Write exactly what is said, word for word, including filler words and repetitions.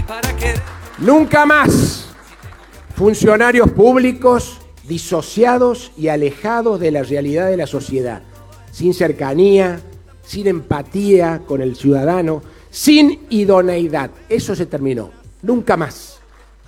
Nunca más funcionarios públicos disociados y alejados de la realidad de la sociedad, sin cercanía, sin empatía con el ciudadano, sin idoneidad. Eso se terminó. Nunca más.